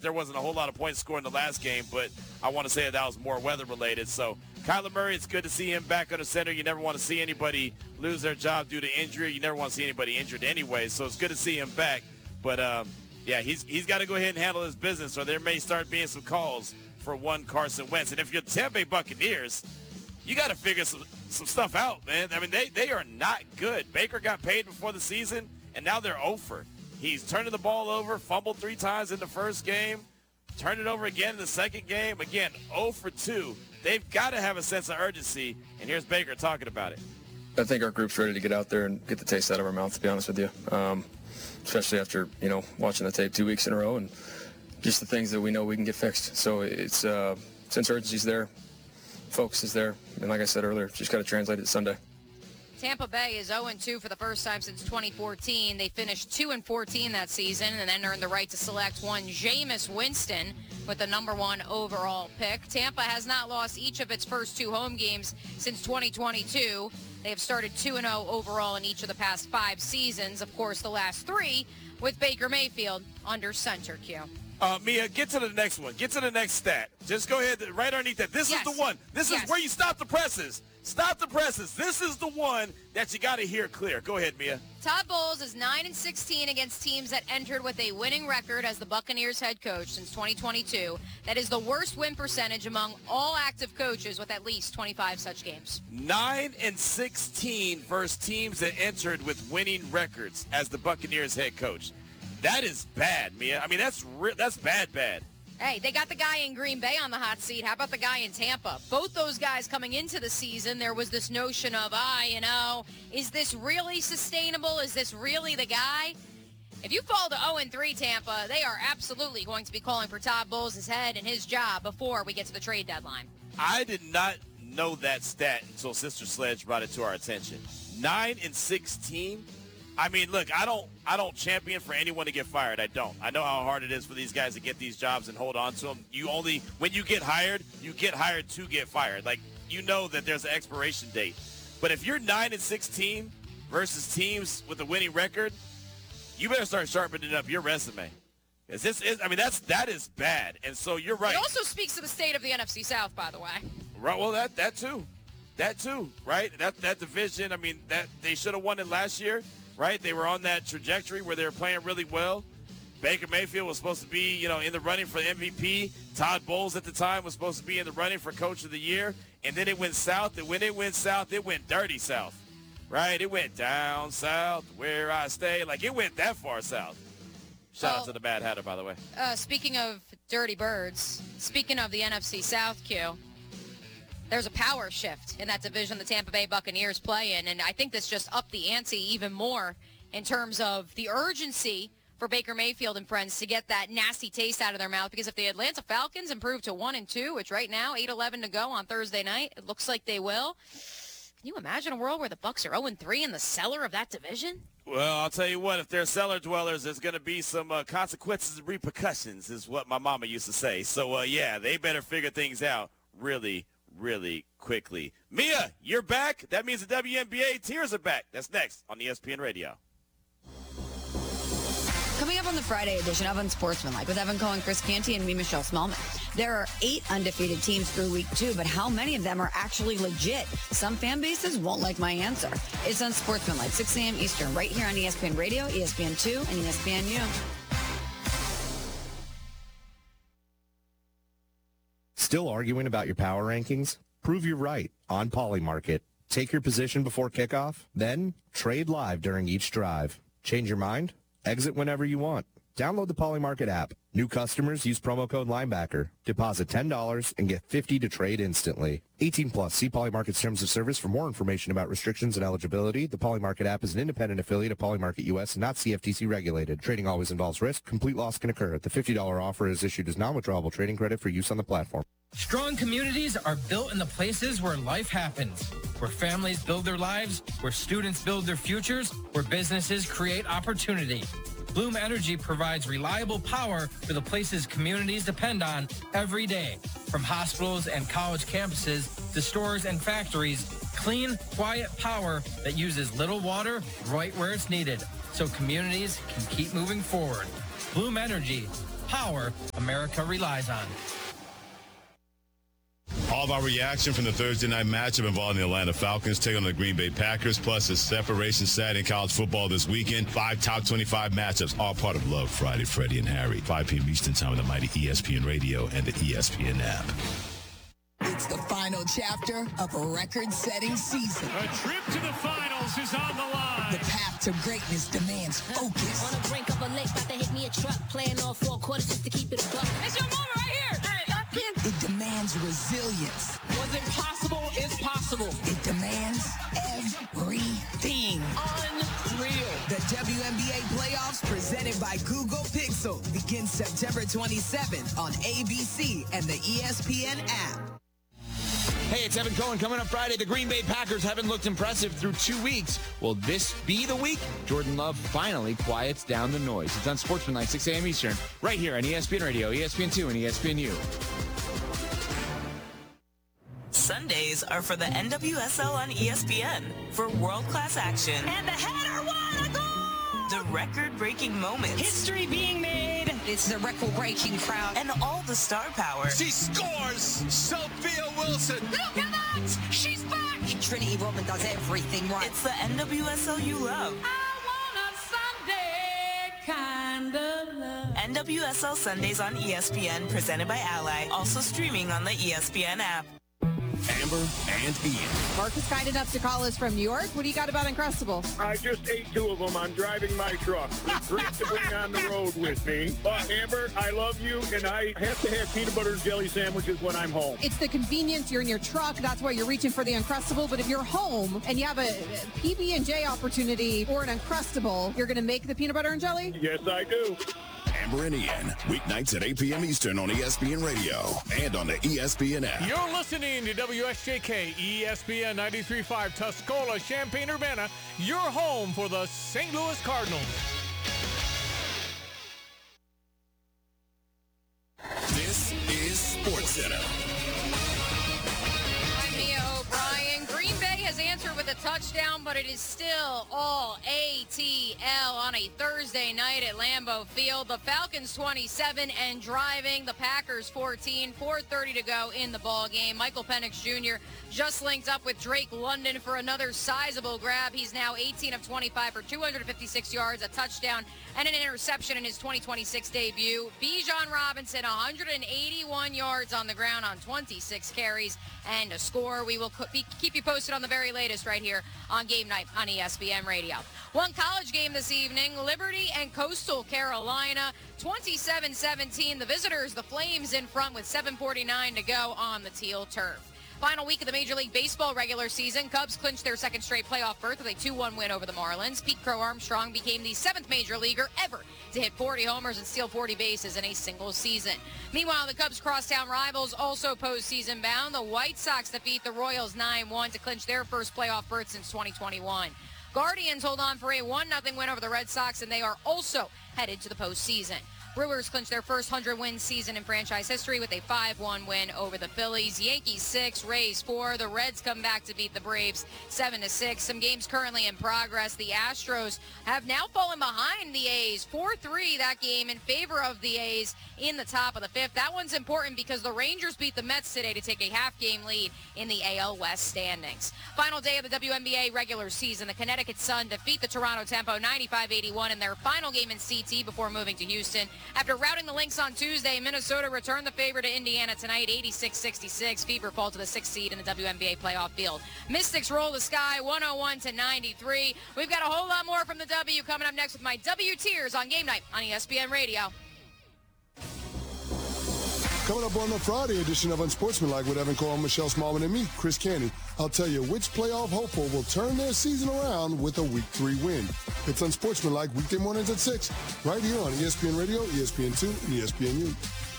that there wasn't a whole lot of points scored in the last game, but I want to say that was more weather-related. So Kyler Murray, it's good to see him back under center. You never want to see anybody lose their job due to injury. You never want to see anybody injured anyway, so it's good to see him back. But, yeah, he's got to go ahead and handle his business, or there may start being some calls for one Carson Wentz. And if you're the Tampa Bay Buccaneers, you got to figure some stuff out, man. I mean, they are not good. Baker got paid before the season, and now they're over. He's turning the ball over, fumbled 3 times in the first game, turned it over again in the second game. Again, 0 for 2. They've got to have a sense of urgency, and here's Baker talking about it. I think our group's ready to get out there and get the taste out of our mouth, to be honest with you, especially after, watching the tape 2 weeks in a row and just the things that we know we can get fixed. So it's since urgency's there, focus is there, and like I said earlier, just got to translate it Sunday. Tampa Bay is 0-2 for the first time since 2014. They finished 2-14 that season and then earned the right to select one Jameis Winston with the number 1 overall pick. Tampa has not lost each of its first 2 home games since 2022. They have started 2-0 overall in each of the past 5 seasons. Of course, the last 3 with Baker Mayfield under center Q. Mia, get to the next one. Get to the next stat. Just go ahead, right underneath that. This is the one. This is where you stop the presses. Stop the presses. This is the one that you got to hear clear. Go ahead, Mia. Todd Bowles is 9-16 against teams that entered with a winning record as the Buccaneers head coach since 2022. That is the worst win percentage among all active coaches with at least 25 such games. 9-16 versus teams that entered with winning records as the Buccaneers head coach. That is bad, Mia. I mean, that's bad. Hey, they got the guy in Green Bay on the hot seat. How about the guy in Tampa? Both those guys coming into the season, there was this notion of, is this really sustainable? Is this really the guy? If you fall to 0-3 Tampa, they are absolutely going to be calling for Todd Bowles' head and his job before we get to the trade deadline. I did not know that stat until Sister Sledge brought it to our attention. 9-16. I mean, look, I don't champion for anyone to get fired. I don't. I know how hard it is for these guys to get these jobs and hold on to them. When you get hired to get fired. Like, you know that there's an expiration date. But if you're 9-16 versus teams with a winning record, you better start sharpening up your resume. That is bad. And so you're right. It also speaks to the state of the NFC South, by the way. Right. Well, that too. That too, right? That division, that they should have won it last year. Right, they were on that trajectory where they were playing really well. Baker Mayfield was supposed to be, in the running for MVP. Todd Bowles at the time was supposed to be in the running for Coach of the Year. And then it went south. And when it went south, it went dirty south. Right? It went down south where I stay. Like, it went that far south. Shout out to the Mad Hatter, by the way. Speaking of dirty birds, speaking of the NFC South, Q, there's a power shift in that division the Tampa Bay Buccaneers play in, and I think this just upped the ante even more in terms of the urgency for Baker Mayfield and friends to get that nasty taste out of their mouth, because if the Atlanta Falcons improve to 1-2, which right now, 8-11 to go on Thursday night, it looks like they will. Can you imagine a world where the Bucs are 0-3 in the cellar of that division? Well, I'll tell you what, if they're cellar dwellers, there's going to be some consequences and repercussions, is what my mama used to say. So, they better figure things out really quickly. Mia, you're back. That means the WNBA tiers are back. That's next on ESPN Radio. Coming up on the Friday edition of Unsportsmanlike with Evan Cohen, Chris Canty, and me, Michelle Smallman. There are 8 undefeated teams through week 2, but how many of them are actually legit? Some fan bases won't like my answer. It's Unsportsmanlike, 6 a.m. Eastern, right here on ESPN Radio, ESPN2, and ESPNU. Still arguing about your power rankings? Prove you're right on Polymarket. Take your position before kickoff, then trade live during each drive. Change your mind? Exit whenever you want. Download the Polymarket app. New customers use promo code Linebacker. Deposit $10 and get $50 to trade instantly. 18 plus. See Polymarket's terms of service for more information about restrictions and eligibility. The Polymarket app is an independent affiliate of Polymarket US and not CFTC regulated. Trading always involves risk. Complete loss can occur. The $50 offer is issued as non-withdrawable trading credit for use on the platform. Strong communities are built in the places where life happens, where families build their lives, where students build their futures, where businesses create opportunity. Bloom Energy provides reliable power for the places communities depend on every day. From hospitals and college campuses to stores and factories, clean, quiet power that uses little water right where it's needed so communities can keep moving forward. Bloom Energy, power America relies on. All of our reaction from the Thursday night matchup involving the Atlanta Falcons taking on the Green Bay Packers, plus the separation Saturday in college football this weekend. 5 top 25 matchups, all part of Love Friday, Freddie and Harry. 5 p.m. Eastern Time on the mighty ESPN Radio and the ESPN app. It's the final chapter of a record-setting season. A trip to the finals is on the line. The path to greatness demands focus. On the brink of a lake, about to hit me a truck. Playing all 4 quarters just to keep it a buck. It's your moment right here. It demands resilience. What's impossible is possible. It demands everything. Unreal. The WNBA playoffs presented by Google Pixel begins September 27th on ABC and the ESPN app. Hey, it's Evan Cohen. Coming up Friday, the Green Bay Packers haven't looked impressive through 2 weeks. Will this be the week Jordan Love finally quiets down the noise? It's on Sportsmanlike, 6 a.m. Eastern, right here on ESPN Radio, ESPN2, and ESPNU. Sundays are for the NWSL on ESPN for world-class action. And the header won a goal! The record-breaking moments. History being made. It's the record-breaking crowd. And all the star power. She scores! Sophia Wilson! Look at that! She's back! Trinity Rodman does everything right. It's the NWSL you love. I want a Sunday kind of love. NWSL Sundays on ESPN, presented by Ally. Also streaming on the ESPN app. Amber and Ian. Mark is kind enough to call us from New York. What do you got about Uncrustables? I just ate 2 of them. I'm driving my truck. It's great to bring on the road with me. But Amber, I love you, and I have to have peanut butter and jelly sandwiches when I'm home. It's the convenience. You're in your truck. That's why you're reaching for the Uncrustable. But if you're home and you have a PB&J opportunity or an Uncrustable, you're going to make the peanut butter and jelly? Yes, I do. Amber and Ian, weeknights at 8 p.m. Eastern on ESPN Radio and on the ESPN app. You're listening to WSJK ESPN 93.5 Tuscola, Champaign-Urbana, your home for the St. Louis Cardinals. This is SportsCenter. I'm Mia O'Brien. Green Bay has answered with a touchdown, but it is still all ATL on a Thursday night at Lambeau Field. The Falcons 27 and driving. The Packers 14. 4:30 to go in the ball game. Michael Penix Jr. just linked up with Drake London for another sizable grab. He's now 18 of 25 for 256 yards, a touchdown, and an interception in his 2026 debut. Bijan Robinson, 181 yards on the ground on 26 carries and a score. We will keep you posted on the very latest right here on Game Night on ESPN Radio. One college game this evening, Liberty and Coastal Carolina, 27-17. The visitors, the Flames, in front with 7:49 to go on the teal turf. Final week of the Major League Baseball regular season, Cubs clinched their second straight playoff berth with a 2-1 win over the Marlins. Pete Crow Armstrong became the 7th major leaguer ever to hit 40 homers and steal 40 bases in a single season. Meanwhile, the Cubs' crosstown rivals also postseason bound. The White Sox defeat the Royals 9-1 to clinch their first playoff berth since 2021. Guardians hold on for a 1-0 win over the Red Sox, and they are also headed to the postseason. Brewers clinched their first 100-win season in franchise history with a 5-1 win over the Phillies. Yankees 6, Rays 4. The Reds come back to beat the Braves 7-6. Some games currently in progress. The Astros have now fallen behind the A's 4-3 that game in favor of the A's in the top of the 5th. That one's important because the Rangers beat the Mets today to take a half-game lead in the AL West standings. Final day of the WNBA regular season. The Connecticut Sun defeat the Toronto Tempo 95-81 in their final game in CT before moving to Houston. After routing the Lynx on Tuesday, Minnesota returned the favor to Indiana tonight, 86-66. Fever fall to the 6th seed in the WNBA playoff field. Mystics roll the Sky, 101-93. We've got a whole lot more from the W coming up next with my W Tiers on Game Night on ESPN Radio. Coming up on the Friday edition of Unsportsmanlike with Evan Cohen, Michelle Smallman, and me, Chris Canty, I'll tell you which playoff hopeful will turn their season around with a Week 3 win. It's Unsportsmanlike weekday mornings at 6, right here on ESPN Radio, ESPN2, and ESPNU.